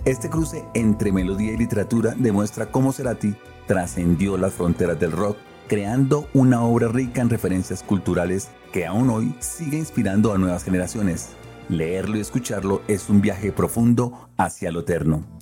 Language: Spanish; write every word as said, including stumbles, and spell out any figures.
Este cruce entre melodía y literatura demuestra cómo Cerati trascendió las fronteras del rock, creando una obra rica en referencias culturales que aún hoy sigue inspirando a nuevas generaciones. Leerlo y escucharlo es un viaje profundo hacia lo eterno.